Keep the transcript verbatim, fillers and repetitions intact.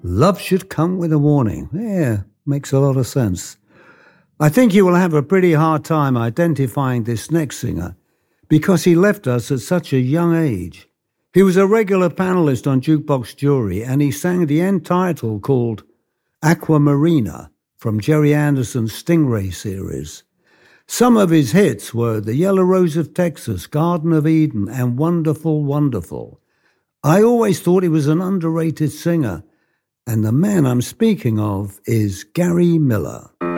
Love should come with a warning. Yeah, makes a lot of sense. I think you will have a pretty hard time identifying this next singer because he left us at such a young age. He was a regular panelist on Jukebox Jury, and he sang the end title called Aquamarina from Jerry Anderson's Stingray series. Some of his hits were The Yellow Rose of Texas, Garden of Eden, and Wonderful, Wonderful. I always thought he was an underrated singer, and the man I'm speaking of is Gary Miller.